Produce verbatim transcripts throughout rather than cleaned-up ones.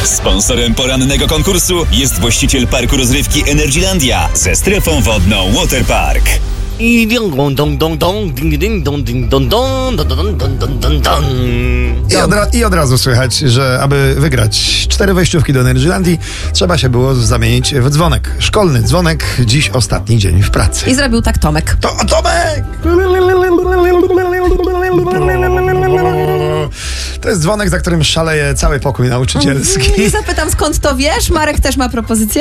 Sponsorem porannego konkursu jest właściciel parku rozrywki Energylandia ze strefą wodną Waterpark. I ding dong dong dong ding ding dong ding dong dong dong dong dong dong dong dong. I od, ra- I od razu słychać, że aby wygrać cztery wejściówki do Energylandii, trzeba się było zamienić w dzwonek. Szkolny dzwonek, dziś ostatni dzień w pracy. I zrobił tak Tomek. To Tomek! To jest dzwonek, za którym szaleje cały pokój nauczycielski. I zapytam, skąd to wiesz? Marek też ma propozycję?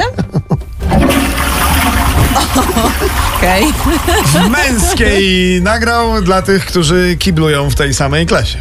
Okej. W męskiej nagrał dla tych, którzy kiblują w tej samej klasie.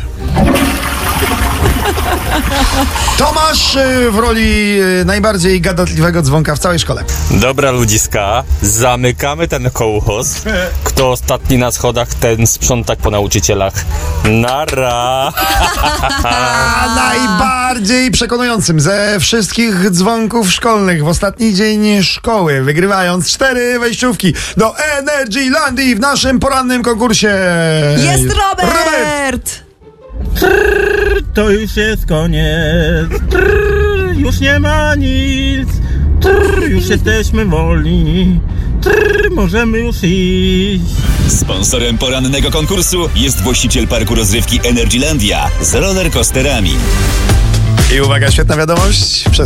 Tomasz w roli najbardziej gadatliwego dzwonka w całej szkole. Dobra ludziska, zamykamy ten kołchoz. Kto ostatni na schodach, ten sprzątać po nauczycielach. Nara! A najbardziej przekonującym ze wszystkich dzwonków szkolnych w ostatni dzień szkoły, wygrywając cztery wejściówki do Energylandii w naszym porannym konkursie. Jest Robert! Robert! To już jest koniec. Trrr, już nie ma nic. Trrr, już jesteśmy wolni. Trrr, możemy już iść. Sponsorem porannego konkursu jest właściciel parku rozrywki Energylandia z rollercoasterami. I uwaga, świetna wiadomość. Przez